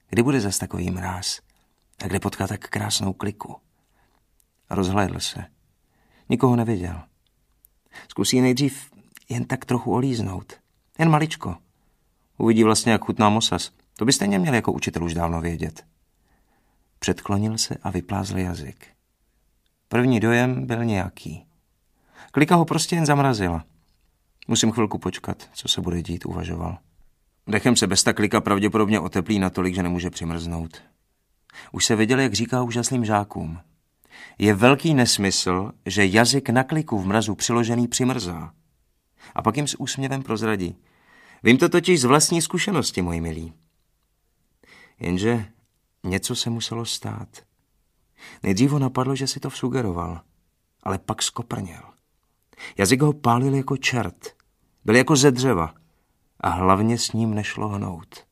Kdy bude zas takový mráz? A kde potká tak krásnou kliku? Rozhlédl se. Nikoho neviděl. Zkusí nejdřív jen tak trochu olíznout. Jen maličko. Uvidí vlastně, jak chutná mosas. To byste neměli jako učitel už dávno vědět. Předklonil se a vyplázl jazyk. První dojem byl nějaký. Klika ho prostě jen zamrazila. Musím chvilku počkat, co se bude dít, uvažoval. Dechem se bez ta klika pravděpodobně oteplí natolik, že nemůže přimrznout. Už se viděl, jak říká úžasným žákům. Je velký nesmysl, že jazyk na kliku v mrazu přiložený přimrzá. A pak jim s úsměvem prozradí. Vím to totiž z vlastní zkušenosti, moji milí. Jenže něco se muselo stát. Nejdřív ho napadlo, že si to vsugeroval, ale pak skoprněl. Jazyk ho pálil jako čert. Byl jako ze dřeva a hlavně s ním nešlo hnout.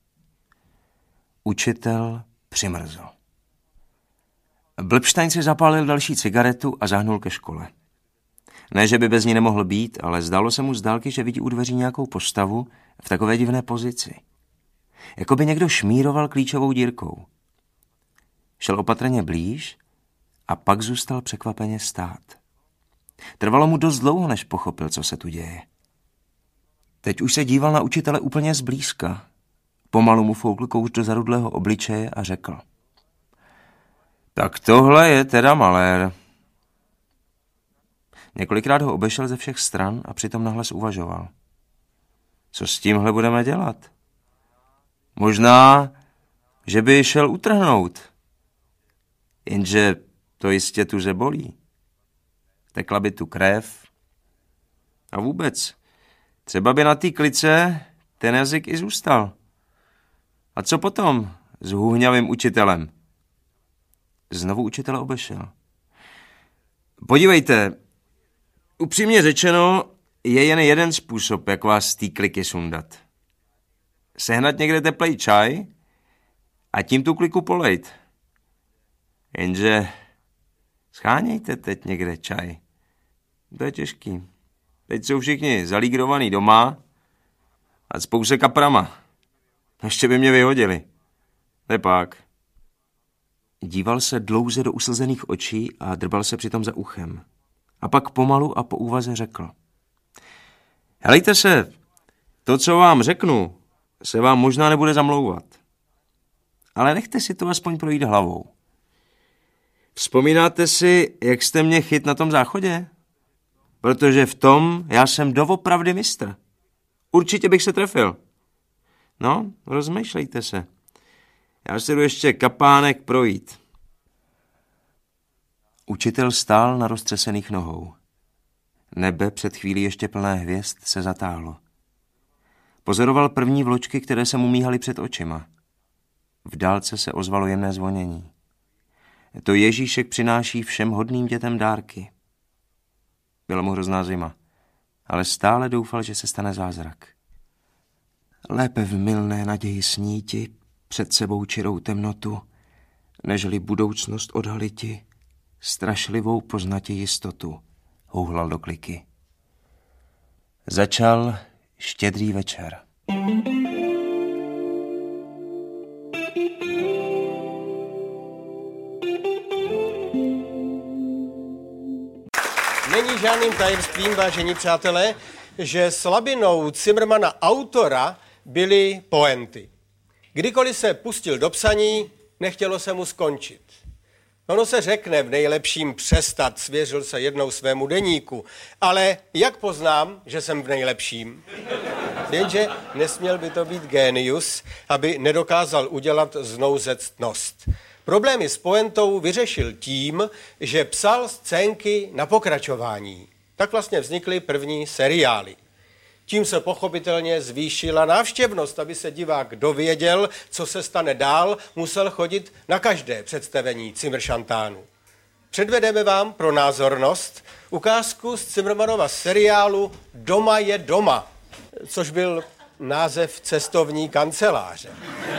Učitel přimrzl. Blbštajn si zapálil další cigaretu a zahnul ke škole. Ne, že by bez ní nemohl být, ale zdálo se mu z dálky, že vidí u dveří nějakou postavu v takové divné pozici. Jako by někdo šmíroval klíčovou dírkou. Šel opatrně blíž a pak zůstal překvapeně stát. Trvalo mu dost dlouho, než pochopil, co se tu děje. Teď už se díval na učitele úplně zblízka. Pomalu mu foukl kouř do zarudlého obličeje a řekl. Tak tohle je teda malér. Několikrát ho obešel ze všech stran a přitom nahlas uvažoval. Co s tímhle budeme dělat? Možná, že by šel utrhnout. Jenže to jistě tuze bolí. Tekla by tu krev. A vůbec, třeba by na té klice ten jazyk i zůstal. A co potom s hůhňavým učitelem? Znovu učitele obešel. Podívejte, upřímně řečeno, je jen jeden způsob, jak vás z té kliky sundat. Sehnat někde teplej čaj a tím tu kliku polejt. Jenže schánějte teď někde čaj. To je těžký. Teď jsou všichni zalígrovaný doma a cpou se kaprama. Ještě by mě vyhodili. Nepak. Díval se dlouze do uslzených očí a drbal se přitom za uchem. A pak pomalu a po úvaze řekl. Helejte se, to, co vám řeknu, se vám možná nebude zamlouvat. Ale nechte si to aspoň projít hlavou. Vzpomínáte si, jak jste mě chyt na tom záchodě? Protože v tom já jsem doopravdy mistr. Určitě bych se trefil. No, rozmýšlejte se. Já si jdu ještě kapánek projít. Učitel stál na roztřesených nohou. Nebe před chvílí ještě plné hvězd se zatáhlo. Pozoroval první vločky, které se mu míhaly před očima. V dálce se ozvalo jemné zvonění. To Ježíšek přináší všem hodným dětem dárky. Byla mu hrozná zima, ale stále doufal, že se stane zázrak. Lépe v mylné naději sníti před sebou čirou temnotu, nežli budoucnost odhaliti, strašlivou poznati jistotu, houhlal do kliky. Začal štědrý večer. Není žádným tajemstvím, vážení přátelé, že slabinou Cimrmana autora byly poenty. Kdykoliv se pustil do psaní, nechtělo se mu skončit. Ono se řekne v nejlepším přestat, svěřil se jednou svému deníku. Ale jak poznám, že jsem v nejlepším? Jenže nesměl by to být génius, aby nedokázal udělat znouzectnost. Problémy s poentou vyřešil tím, že psal scénky na pokračování. Tak vlastně vznikly první seriály. Tím se pochopitelně zvýšila návštěvnost, aby se divák dověděl, co se stane dál, musel chodit na každé představení Cimršantánu. Předvedeme vám pro názornost ukázku z Cimrmanova seriálu Doma je doma, což byl název cestovní kanceláře.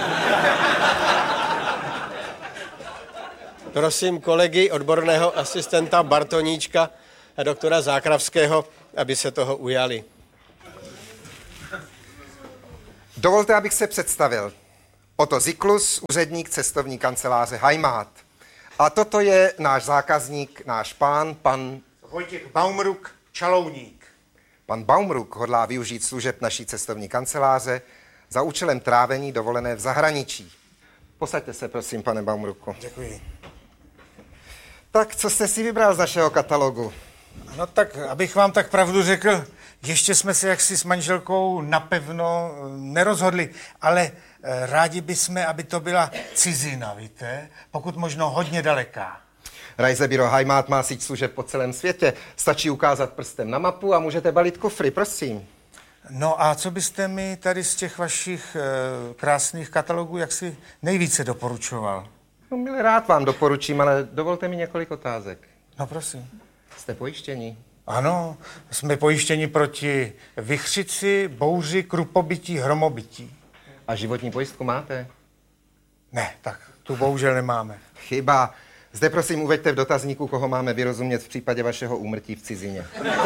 Prosím kolegy, odborného asistenta Bartoníčka a doktora Zákravského, aby se toho ujali. Dovolte, abych se představil. Otto Ziklus, úředník cestovní kanceláře Heimat. A toto je náš zákazník, náš pán, pan Vojtěch Baumruck, čalouník. Pan Baumruck hodlá využít služeb naší cestovní kanceláře za účelem trávení dovolené v zahraničí. Posaďte se, prosím, pane Baumrucku. Děkuji. Tak, co jste si vybral z našeho katalogu? No tak, abych vám tak pravdu řekl, ještě jsme se jaksi s manželkou napevno nerozhodli, ale rádi bychom, aby to byla cizina, víte? Pokud možno hodně daleká. Reisebüro Heimat má síť služeb po celém světě. Stačí ukázat prstem na mapu a můžete balit kufry, prosím. No a co byste mi tady z těch vašich krásných katalogů jaksi nejvíce doporučoval? No, milé, rád vám doporučím, ale dovolte mi několik otázek. No prosím. Jste pojištění? Ano, jsme pojištěni proti vichřici, bouři, krupobytí, hromobytí. A životní pojistku máte? Ne, tak tu bohužel nemáme. Chyba. Zde prosím uveďte v dotazníku, koho máme vyrozumět v případě vašeho úmrtí v cizině.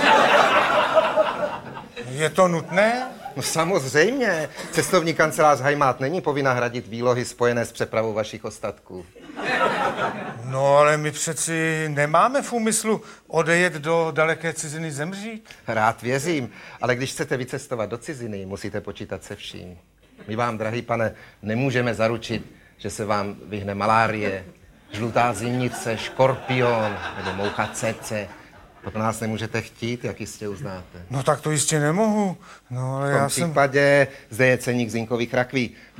Je to nutné? No samozřejmě. Cestovní kancelář Heimat není povinna hradit výlohy spojené s přepravou vašich ostatků. No ale my přeci nemáme v úmyslu odejet do daleké ciziny zemřít. Rád věřím, ale když chcete vycestovat do ciziny, musíte počítat se vším. My vám, drahý pane, nemůžeme zaručit, že se vám vyhne malárie, žlutá zimnice, škorpion nebo moucha CC. Pod nás nemůžete chtít, jak jistě uznáte. No tak to jistě nemohu. No ale V tom případě zde je ceník zinkových rakví. V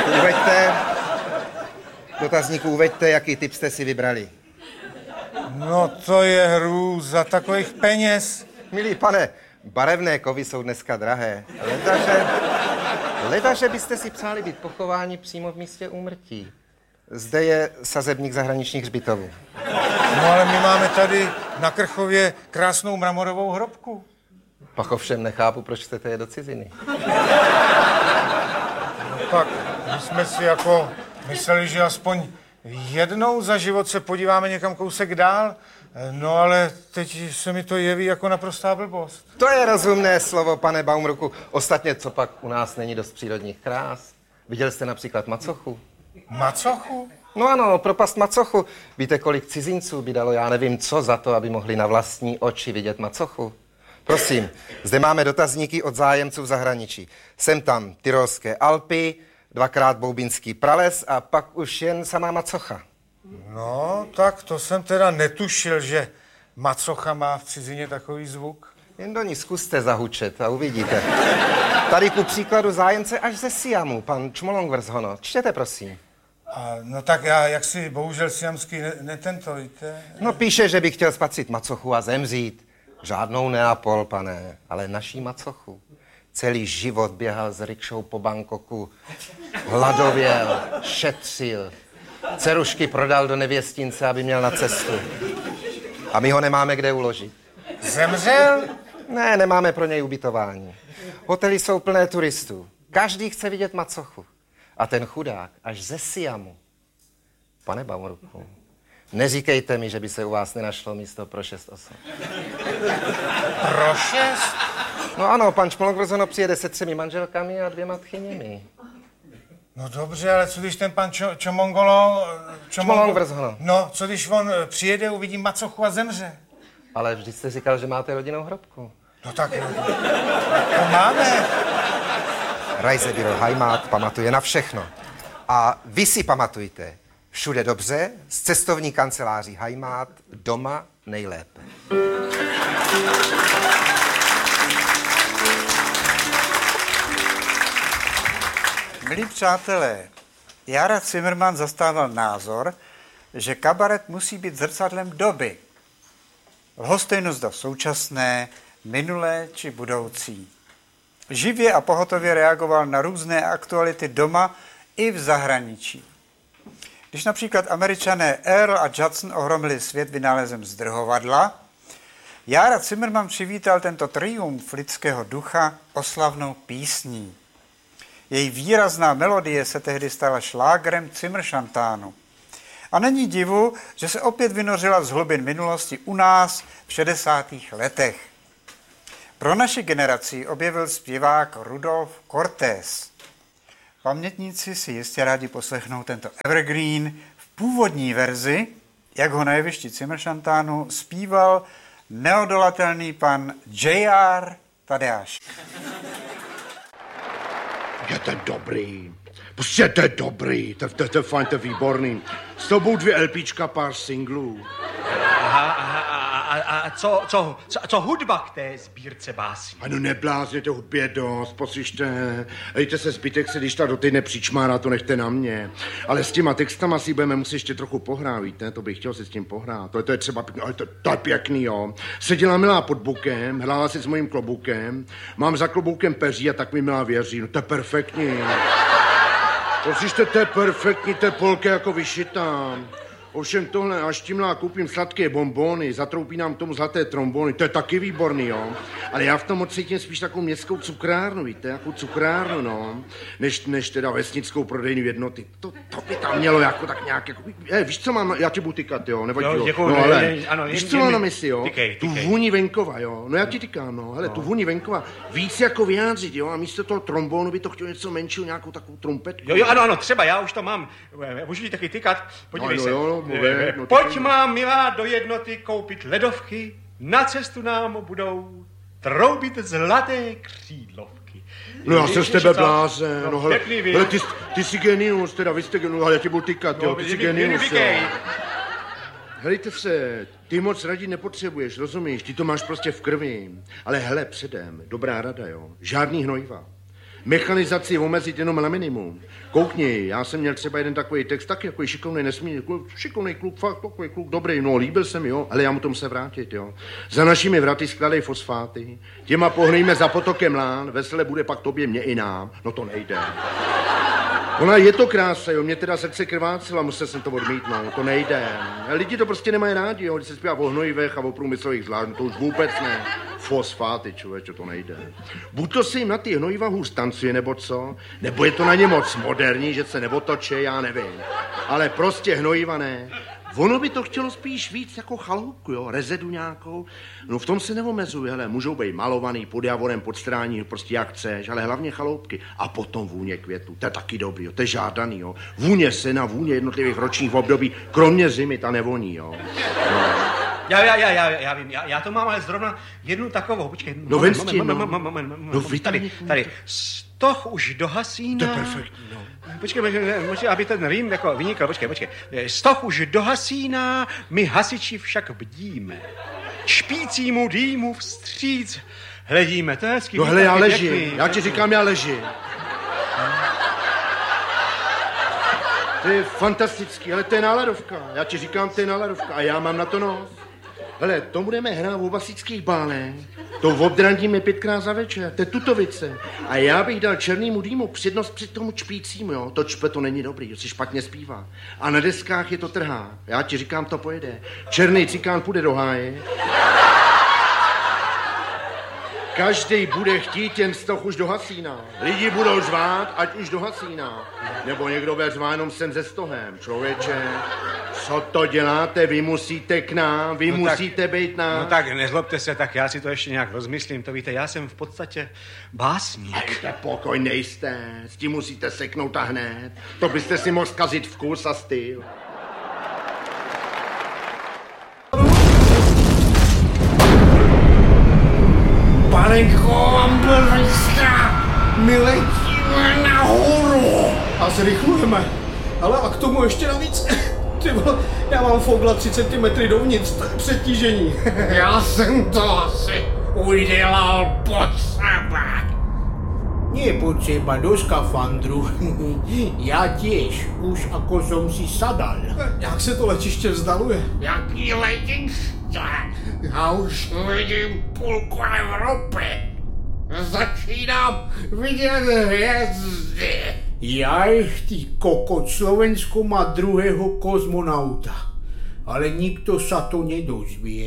dotazníku uveďte, jaký typ jste si vybrali. No to je hrůza takových peněz. Milý pane, barevné kovy jsou dneska drahé. Leda, že byste si přáli být pochováni přímo v místě úmrtí. Zde je sazebník zahraničních hřbitovů. No ale my máme tady na Krchově krásnou mramorovou hrobku. Pak ovšem nechápu, proč chcete je do ciziny. No tak, my jsme si jako mysleli, že aspoň jednou za život se podíváme někam kousek dál, no ale teď se mi to jeví jako naprostá blbost. To je rozumné slovo, pane Baumrucku. Ostatně, co pak u nás není dost přírodních krás? Viděl jste například macochu? Macochu? No ano, propast macochu. Víte, kolik cizinců by dalo, já nevím co, za to, aby mohli na vlastní oči vidět macochu? Prosím, zde máme dotazníky od zájemců v zahraničí. Sem tam Tyrolské Alpy, 2krát Boubínský prales a pak už jen samá macocha. No, tak to jsem teda netušil, že macocha má v cizině takový zvuk. Jen do ní zkuste zahučet a uvidíte. Tady ku příkladu zájemce až ze Siamu, pan Čmolongvershono. Čtěte, prosím. No tak já jaksi bohužel siamský netento, víte? No píše, že by chtěl spatřit macochu a zemřít. Žádnou Neapol, pane, ale naší macochu. Celý život běhal s rikšou po Bangkoku, hladověl, šetřil. Cerušky prodal do nevěstince, aby měl na cestu. A my ho nemáme kde uložit. Zemřel? Ne, nemáme pro něj ubytování. Hotely jsou plné turistů. Každý chce vidět macochu. A ten chudák až ze Siamu. Pane Baumrucku, neříkejte mi, že by se u vás nenašlo místo pro 6 osob. Pro 6? No ano, pan Čmolongvershono přijede se 3 manželkami a 2 tchyněmi. No dobře, ale co když ten pan Čmolongvershono. No, co když on přijede, uvidí macochu a zemře? Ale vždyť jste říkal, že máte rodinnou hrobku. No tak, to máme. Reisebüro Heimat pamatuje na všechno. A vy si pamatujte, všude dobře, s cestovní kanceláří Heimat, doma nejlépe. Milí přátelé, Jára Cimrman zastával názor, že kabaret musí být zrcadlem doby. Lhostejnost do současné, minulé či budoucí. Živě a pohotově reagoval na různé aktuality doma i v zahraničí. Když například Američané Earl a Judson ohromili svět vynálezem zdrhovadla, Jára Cimrman přivítal tento triumf lidského ducha oslavnou písní. Její výrazná melodie se tehdy stala šlágrem Cimršantánu. A není divu, že se opět vynořila z hlubin minulosti u nás v 60. letech. Pro naši generaci objevil zpěvák Rudolf Cortés. Pamětníci si jistě rádi poslechnou tento evergreen v původní verzi, jak ho na jevišti Cimršantánu zpíval neodolatelný pan J.R. Tadeáš. Je to dobrý. Prostě to je dobrý. To je fajn, to je výborný. S tobou 2 LPčka, pár singlů. A co hudba k té sbírce básní? Ano, neblázněte, hudby je dost, poslyšte. Dejte se, zbytek se, když ta do týdne přičmárá, to nechte na mě. Ale s těma textama si budeme muset ještě trochu pohrát, víte? To bych chtěl si s tím pohrát. To je třeba pěkný, ale to je pěkný, jo. Seděla milá pod bukem, hrála si s mojím klobukem, mám za kloboukem peří a tak mi milá věří. No to je perfektní. Poslyšte, to je perfektní, to je polka jako vyšitá. Ovšem tohle, až tímhle koupím sladké bonbony, zatroupí nám tomu zlaté trombony, to je taky výborný, jo. Ale já v tom cítím spíš takovou městskou cukrárnu, víte, jakou cukrárnu, no, než teda vesnickou prodejnu jednoty. To by tam mělo jako tak nějak, jako, víš, co mám, já ti budu tykat, jo, nevadí, jo. Děkuju, No ale, ano, víš, co mám na mysli, jo, tykej. Tu vůni venkova, jo, no já ti tykám, no, hele, tu vůni venkova víc jako vyjádřit, jo, a místo toho trombonu by to chtělo něco menšího, nějakou takovou trumpetku. Jo, ano, třeba, já už to mám, můžu ti taky tykat, podívej se. Pojď má milá do jednoty koupit ledovky, na cestu nám budou troubit zlaté křídlovky. No já jsem z tebe blázen, no hele, ty jsi genius, teda vy jste genius, ale já ti budu tykat, jo, ty jsi genius, jo. Helejte se, ty moc radit nepotřebuješ, rozumíš, ty to máš prostě v krvi, ale hele, předem, dobrá rada, jo, žádný hnojiva. Mechanizaci omezit jenom na minimum. Koukni, já jsem měl třeba jeden takový text, taky jako šikovnej nesmírný kluk, šikovnej kluk, fakt takový kluk, dobrý, no, líbil se mi, jo, ale já mu to musím vrátit, jo. Za našimi vraty skladej fosfáty, těma pohnejme za potokem lán, vesele bude pak tobě, mě i nám, no to nejde. Ona je to krása, jo, mě teda srdce krvácela, musel jsem to odmítnout, to nejde. Lidi to prostě nemají rádi, jo, když se zpívá o hnojivech a o průmyslových zlách, no to už vůbec ne. Fosfáty, člověče, to nejde. Buď to se jim na ty hnojiva hůř tancuje, nebo co, nebo je to na ně moc moderní, že se neotočí, já nevím. Ale prostě hnojiva ne. Ono by to chtělo spíš víc jako chaloupku, jo, rezedu nějakou. No v tom se neomezuje, hele, můžou být malovaný pod javorem, pod strání, prostě jak chceš, ale hlavně chaloupky. A potom vůně květů, to je taky dobrý, jo, to je žádaný, jo. Vůně sena, vůně jednotlivých ročních období, kromě zimy, ta nevoní, jo. No. Já vím, já to mám ale zrovna jednu takovou, počkej. No moment. No tady, stoch už dohasíná. To je perfektní, no. Počkej, aby ten rým jako vynikal, počkej. Stoch už dohasíná, my hasiči však bdíme. Špícímu dýmu vstříc hledíme, to je hezký. No hele, já ležím, já ti říkám, já ležím. To je fantastický, ale to je náladovka. Já ti říkám, to je náladovka a já mám na to nos. Hele, to budeme hrát v obasických bálech. To obdrandíme 5krát za večer, to je tutovice. A já bych dal černýmu dýmu přednost před tomu čpícímu, jo. To čpe to není dobrý, to si špatně zpívá. A na deskách je to trhá. Já ti říkám, to pojede. Černý cikán půjde do háje. Každý bude chtít, jen stoch už do hasína. Lidi budou řvát, ať už do hasína. Nebo někdo bude řvát jenom sem ze stohem. Člověče, co to děláte? Vy musíte k nám, vy musíte být nám. No tak nezlobte se, tak já si to ještě nějak rozmyslím. To víte, já jsem v podstatě básník. Hejte, pokoj nejste, s tím musíte seknout a hned. To byste si mohl zkazit vkus a styl. Panenko, Amblejská, my letíme nahoru. A zrychlujeme. Ale a k tomu ještě navíc, ty vole, já mám fogla 3 cm dovnitř, to je přetížení. Já jsem to asi udělal potřeba. Nie potřeba do skafandru. Já těž, už ako som si sadal. Jak se to letiště vzdaluje? Jaký letiště? Já už vidím půlku Evropy. Začínám vidět hvězdy. Jaj, ty kokot, Slovensko má druhého kozmonauta. Ale nikto sa to nedozvie.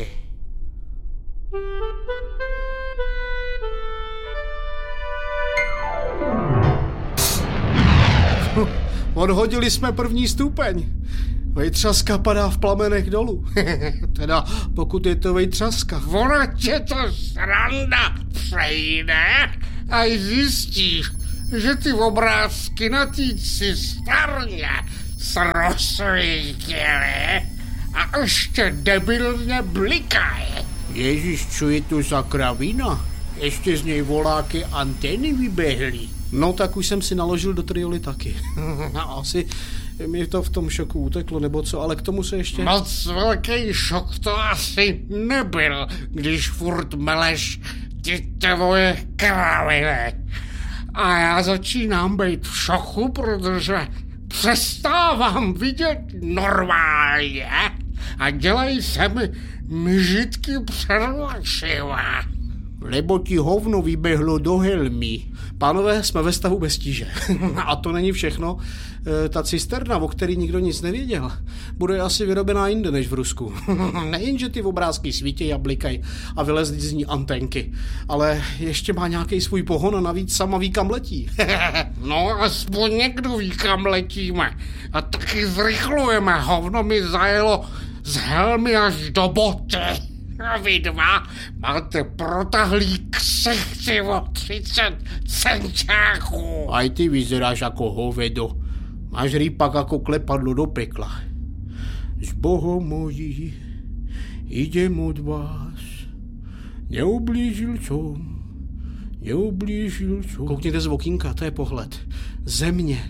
Odhodili jsme první stupeň. Vejtřaska padá v plamenech dolů. Teda pokud je to vejtřaska. Ono tě to sranda přejde a zjistíš, že ty obrázky na té cistárně se rozsvítily a ještě debilně blikají. Ježíš, co je to za kravina? Ještě z něj voláky antény vyběhly. No tak už jsem si naložil do trioly taky. Asi mi to v tom šoku uteklo, nebo co, ale k tomu se ještě... Moc velký šok to asi nebyl, když furt meleš ty tvoje kraviny. A já začínám být v šoku, protože přestávám vidět normálně a dělají se mi mžitky před očima. Lebo ti hovno vyběhlo do helmy. Pánové, jsme ve stavu bez tíže. A to není všechno. Ta cisterna, o který nikdo nic nevěděl, bude asi vyrobená jinde než v Rusku. Nejenže ty obrázky svítí a blikají a vylezly z ní antenky, ale ještě má nějaký svůj pohon a navíc sama ví, kam letí. No, aspoň někdo ví, kam letíme. A taky zrychlujeme. Hovno mi zajelo z helmy až do boty. A vy dva máte protahlý ksichty o 30 centáků. Aj ty vyzeráš jako hovedo. Máš rýpak jako klepadlo do pekla. S Bohom mojí idem od vás. Neublížil som. Koukněte z okýnka, to je pohled. Země.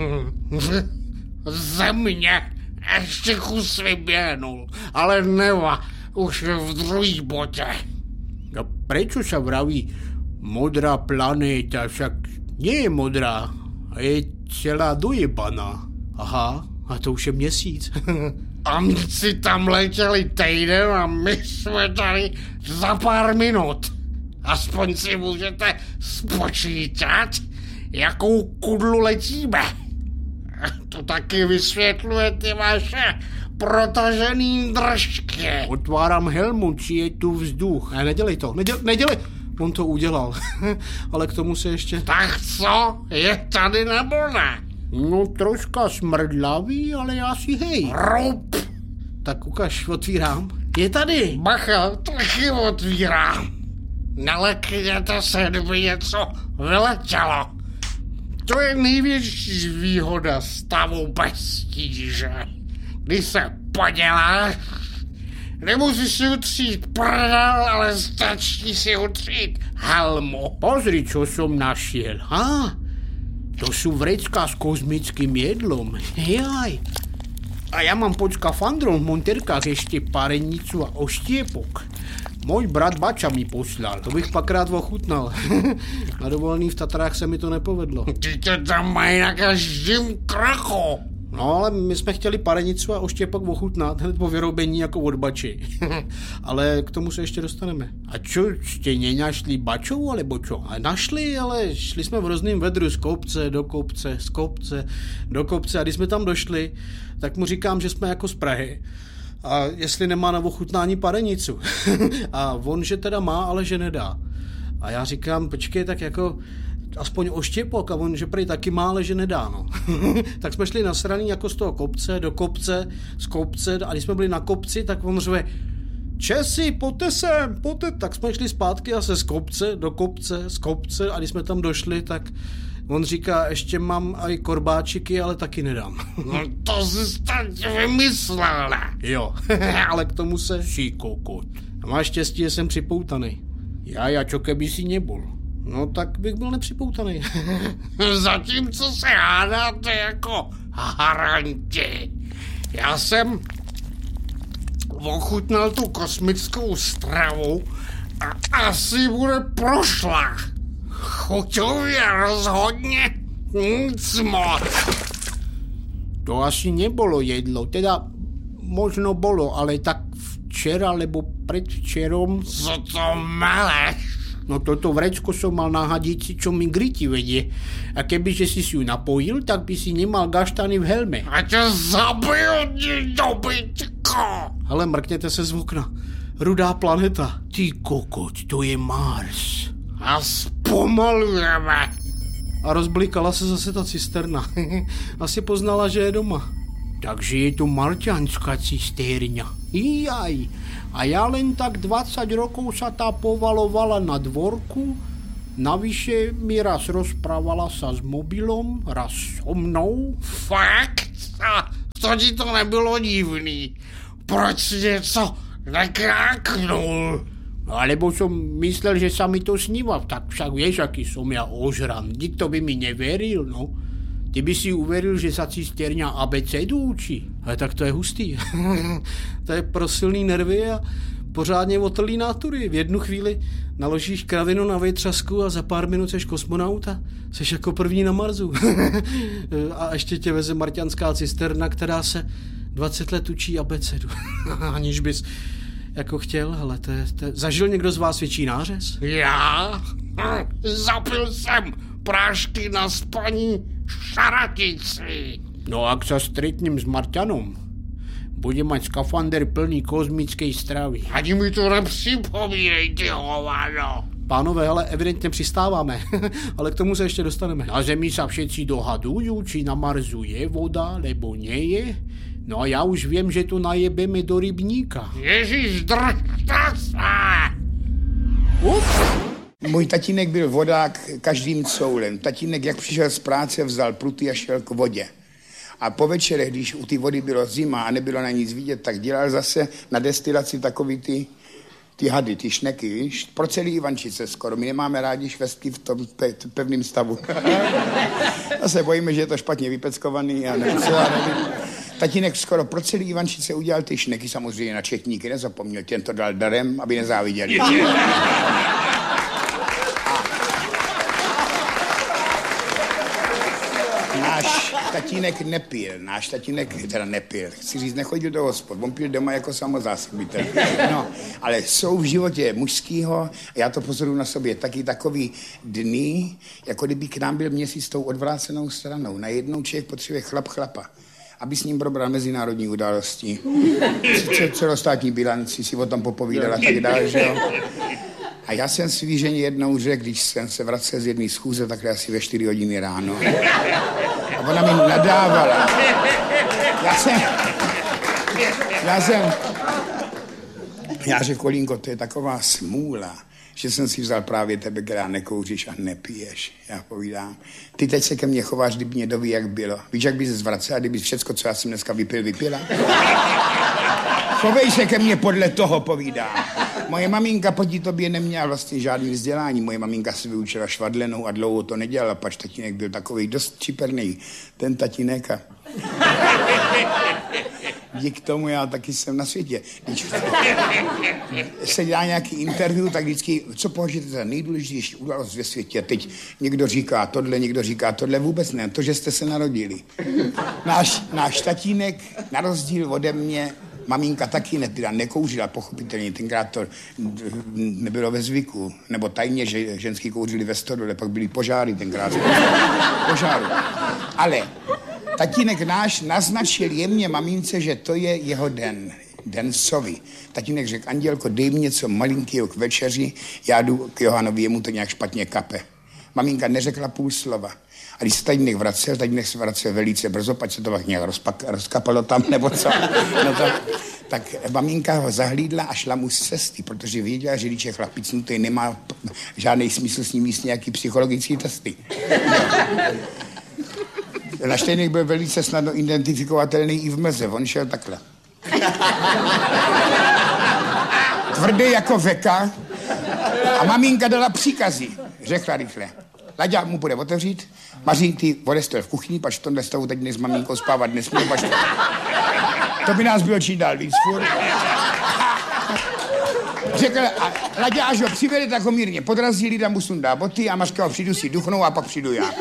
Země. Ještě kus vyběhnul. Ale neva. Už je v druhý botě. A prečo sa vraví modrá planéta? Však nie je modrá. A je celá dojebaná. Aha, a to už je měsíc. Amci tam letěli týden a my jsme tady za pár minut. Aspoň si můžete spočítat, jakou kudlu letíme. To taky vysvětluje ty vaše protažený držky. Otvárám helmu, či je tu vzduch. Ne, nedělej to, nedělej. On to udělal, ale k tomu se ještě... Tak co, je tady nebo ne? No troška smrdlavý, ale asi hej. Rup. Tak ukaž, otvírám. Je tady. Bacha, taky otvírám. Nelekněte se, kdyby něco vyletělo. To je největší výhoda stavu bez tíže. Když se poděláš, nemusíš si utřít prdel, ale stačí si utřít helmu. Pozri, čo som našiel. To sú vrecká s kozmickým jedlom. Jaj. A ja mám pod skafandrom v monterkách ešte parenicu a oštiepok. Můj brat Bača mi poslal. To bych pak rád ochutnal. Na dovolený v Tatrách se mi to nepovedlo. Ty to tam mají na každém kroku. No, ale my jsme chtěli parenicu a oštěpok ochutnat hned po vyrobení jako od Bači. Ale k tomu se ještě dostaneme. A čo, jste nenašli Bačovu, alebo čo? A našli, ale šli jsme v hrozným vedru z kopce do kopce, z kopce do kopce. A když jsme tam došli, tak mu říkám, že jsme jako z Prahy. A jestli nemá na ochutnání parenicu. A on, že teda má, ale že nedá. A já říkám, počkej, tak jako aspoň oštěpok, a on, že prej taky má, ale že nedá, no. Tak jsme šli nasraný jako z toho kopce do kopce, z kopce, a když jsme byli na kopci, tak on řve, Česi, pojďte sem, pojďte. Tak jsme šli zpátky a se z kopce do kopce, z kopce, a když jsme tam došli, tak on říká, ještě mám aj korbáčiky, ale taky nedám. No to jsi teď vymyslel, ne? Jo, ale k tomu se ší kokot. A máš štěstí, že jsem připoutaný. Já, čo keby si nebol. No tak bych byl nepřipoutaný. Zatímco se hádáte jako haranti. Já jsem ochutnal tu kosmickou stravu a asi bude prošla. Chuťově rozhodně nic moc. To asi nebolo jedlo, teda možno bolo, ale tak včera, lebo predvčerom... Co to meleš? No toto vrecko som mal na hadici, čo mi griti vedie. A kebyže si ju napojil, tak by si nemal gaštany v helme. A ťa zabiju, dobytko! Ale mrkněte se z okna. Rudá planeta. Ty kokot, to je Mars. A zpomalujeme. A rozblikala se zase ta cisterna. Asi poznala, že je doma. Takže je to marťanská cisterňa. Jaj. A ja len tak 20 rokov sa tá povalovala na dvorku. Navyše mi raz rozprávala sa s mobilom, raz so mnou. Fakt? A to ti to nebylo divný? Proč něco nekráknul? Alebo som myslel, že sa mi to sníva, tak však vieš, aký som ja ožran. Nikto by mi neveril, no. Ty by si uveril, že sa cisterňa abecedu učí. Ale tak to je hustý. To je pro silný nervy a pořádně otrlý nátury. V jednu chvíli naložíš kravinu na větřasku a za pár minut seš kosmonaut a seš jako první na Marsu. A ještě tě veze marťanská cisterna, která se 20 let učí abecedu. Aniž bys jako chtěl, hele, zažil někdo z vás větší nářez? Já? Zapil jsem prášky na spaní šaratici. No a sa stretnem s Marťanom, bude mať skafander plný kozmickej stravy. Ani mi to nepřipomínejte, hovado. Pánové, ale evidentně přistáváme, ale k tomu se ještě dostaneme. Na Zemi sa všetci dohadujú, či na Marsu je voda, nebo nie je. No a já už vím, že to najebeme do rybníka. Ježíš, držte se! Můj tatínek byl vodák každým coulem. Tatínek, jak přišel z práce, vzal pruty a šel k vodě. A po večerech, když u té vody bylo zima a nebylo na nic vidět, tak dělal zase na destilaci takový ty hady, ty šneky, víš? Pro celý Ivančice skoro. My nemáme rádi švestky v tom pevném stavu. Zase bojíme, že je to špatně vypeckovaný a tatínek skoro pro celý Ivančice udělal ty šneky, samozřejmě na četníky nezapomněl, těm to dal darem, aby nezáviděli. Náš tatínek nepil, chci říct, nechodil do hospod, on pil doma jako samozásobitel. No, ale jsou v životě mužskýho, já to pozoruju na sobě, taky takový dny, jako kdyby k nám byl měsíc tou odvrácenou stranou. Najednou člověk potřebuje chlapa, aby s ním probral mezinárodní události, celostátní bilanci, si o tom popovídala a tak dále, že jo. A já jsem svý ženě jednou řekl, když jsem se vracel z jedné schůze, takhle asi ve 4 hodiny ráno. A ona mi nadávala. Já řekl, Kolínko, to je taková smůla, že jsem si vzal právě tebe, která nekouříš a nepiješ. Já povídám, ty teď se ke mně chováš, kdyby mě doví, jak bylo. Víš, jak by se zvracela, kdyby všecko, co já jsem dneska vypila? Chovej se ke mně podle toho, povídám. Moje maminka proti tobě neměla vlastně žádný vzdělání. Moje maminka se vyučila švadlenou a dlouho to nedělala, pač tatínek byl takovej dost čiperný. Ten tatínek a... Díky tomu já taky jsem na světě. Když se dělá nějaký interview, tak vždycky, co považujete za nejdůležitější událost ve světě? Teď někdo říká tohle, vůbec ne, to, že jste se narodili. Náš tatínek, na rozdíl ode mě, maminka taky nepila, nekouřila, pochopitelně, tenkrát to nebylo ve zvyku, nebo tajně, že ženský kouřili ve stodole, pak byly požáry tenkrát. Požáry. Ale tatínek náš naznačil jemně mamince, že to je jeho den sovy. Tatínek řekl, Andělko, dej mi něco malinkého k večeři, já jdu k Johanovi, jemu to nějak špatně kape. Maminka neřekla půl slova. A když se tatínek se vracel velice brzo, pač se to tak nějak rozkapalo tam, nebo co. No to, tak maminka ho zahlídla a šla mu z cesty, protože věděla, že když je chlapicnutý, nemá žádný smysl s ním jíst nějaký psychologický testy. Naštejnek byl velice snadno identifikovatelný i v meze, on šel takhle. Tvrdý jako veka a maminka dala příkazy, řekla rychle. Laďa mu bude otevřít, Maří, ty odestel v kuchyni, pač v tomhle stavu teď dnes s maminkou spávat nesmí, pač to by nás bylo čím dál víc furt. Řekl, a Laďa, až ho přivede, tak ho mírně podrazí, Lida mu sundá boty a Mařka ho přijdu si duchnou a pak přijdu já.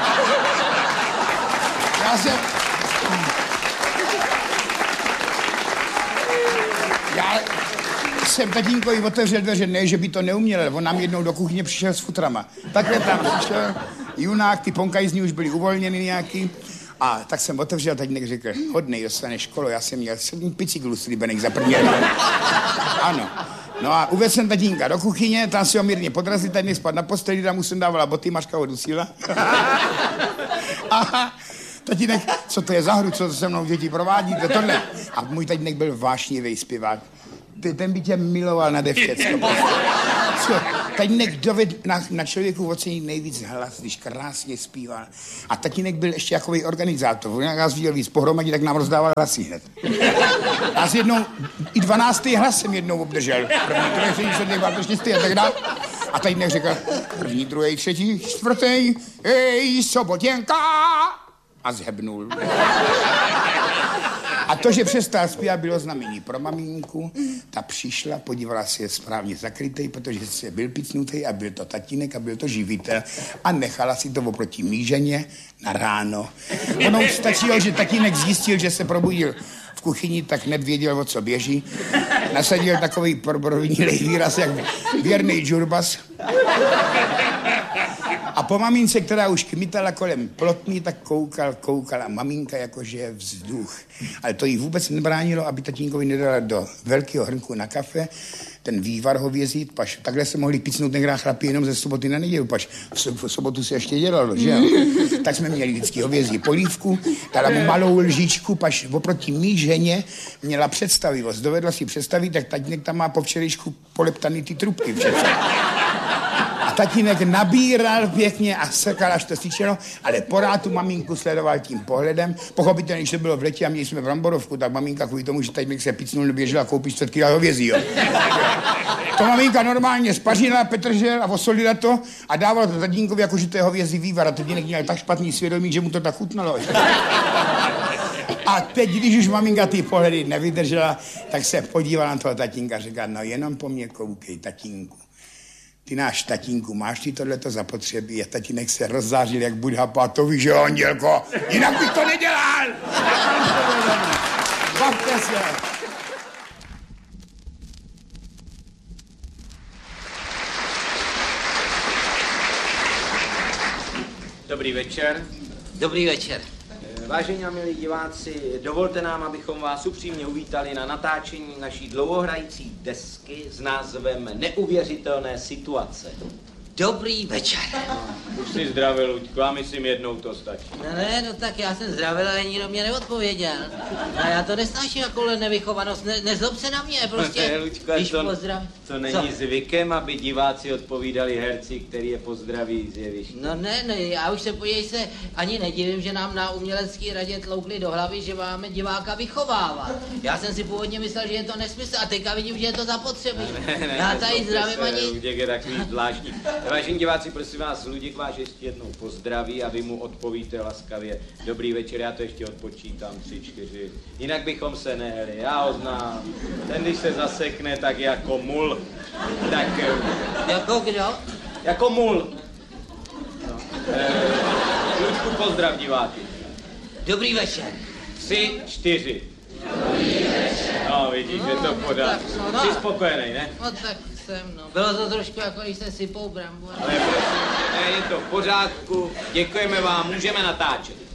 Já jsem tatínkovi otevřel dveře, ne, že by to neuměl, ale on nám jednou do kuchyně přišel s futrama. Takhle tam přišel, junák, ty ponkajzní už byly uvolněny nějaký. A tak jsem otevřel, tatínek řekl, hodnej, dostaneš školu, já jsem měl 7 bicyklů slíbených za první den. Ano. No a uvedl jsem tatínka do kuchyně, tam si ho mírně podrazil, tatínek spad na posteli, tam mu jsem dávala boty, Mařka ho dusila. Aha. Tatínek, co to je za hru, co to se mnou děti provádí, to tohle. A můj tatínek byl vášnivý zpěvák. ten by tě miloval nade všecko. Tatínek dovedl na člověku ocenit nejvíc hlas, když krásně zpíval. A tatínek byl ještě jakový organizátor. On nás viděl víc pohromadě, tak nám rozdával hlasy hned. A s jednou, i 12. hlas jsem jednou obdržel. První, druhý, třetí, čtvrtý, pátý, šestý a tak dále. A tatínek řekl, první, druhý, třetí, čtvrtý, hej, Sobotěnka! A zhebnul. A to, že přestal zpívat, bylo znamení pro maminku. Ta přišla, podívala se, je správně zakrytej, protože se byl picnutý a byl to tatínek a byl to živitel. A nechala si to oproti míženě na ráno. Ono už stačilo, že tatínek zjistil, že se probudil v kuchyni, tak nevěděl, o co běží. Nasadil takový provinilej výraz, jak věrnej džurbas. A po mamince, která už kmitala kolem plotny, tak koukala maminka, jakože je vzduch. Ale to jí vůbec nebránilo, aby tatínkovi nedala do velkého hrnku na kafe ten vývar hovězí, paž takhle se mohli picnout nehrát chlapi jenom ze soboty na neděli, paž v sobotu se ještě dělalo, že jo? Tak jsme měli vždycky hovězí polívku, dala mu malou lžičku, paž oproti mý ženě měla představivost. Dovedla si představit, tak tatínek tam má po včerejšku poleptaný ty trubky všechno. A tatínek nabíral pěkně a sekal, až to syčelo, ale porád tu maminku sledoval tím pohledem. Pochopitelně, když to bylo v letě a měli jsme bramborovku, tak maminka kvůli tomu, že tatínek se picnul, běžela koupit 4 kg hovězí, jo. To maminka normálně spařila petržel a osolila to a dávala to tatínkovi, jakože to je hovězí vývar. A tatínek měl tak špatný svědomí, že mu to tak chutnalo. A teď, když už maminka ty pohledy nevydržela, tak se podívala na toho tatínka a říká, no jenom po mně koukej, tatínku. Ty náš tatínku, máš ty tohleto zapotřebí? A tatínek se rozzářil, jak Buddha, to víš, že Andělko, jinak bych to nedělal! Bavte se! Dobrý večer. Dobrý večer. Vážení a milí diváci, dovolte nám, abychom vás upřímně uvítali na natáčení naší dlouhohrající desky s názvem Neuvěřitelné situace. Dobrý večer. Už jsi zdravil, Luďku, a myslím jednou to stačí. No tak já jsem zdravil, ale nikdo mě neodpověděl. A já to nesnáším jakoule nevychovanost, nezlob se na mě, prostě, Luďku, když pozdrav. To není zvykem, aby diváci odpovídali herci, který je pozdraví z jeviště. No ne, já už se, podívej se, ani nedivím, že nám na umělecký radě tloukli do hlavy, že máme diváka vychovávat. Já jsem si původně myslel, že je to nesmysl a teďka vidím, že je to zapotřebí. Já tady zdravím ani... Luděk je takový zvláštní. Vážení diváci, prosím vás, Luděk vás ještě jednou pozdraví a vy mu odpovíte laskavě. Dobrý večer, já to ještě odpočítám, 3, 4. Jinak bychom se nehli, já ho znám. Ten, když se zasekne, tak jako mul. Tak... Jako kdo? Jako mul. No. Luďku, pozdrav diváky. Dobrý večer. 3, 4. Dobrý večer. No, vidíš, je to v pořádku. Jsi spokojený, ne? No tak jsem, no. Bylo to trošku jako když se sypou brambory. Ale prosím, je to v pořádku. Děkujeme vám, můžeme natáčet.